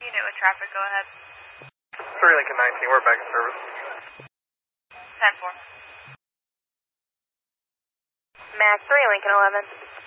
Unit with traffic, go ahead. 3 Lincoln 19, we're back in service. 10-4. Mac 3 Lincoln 11.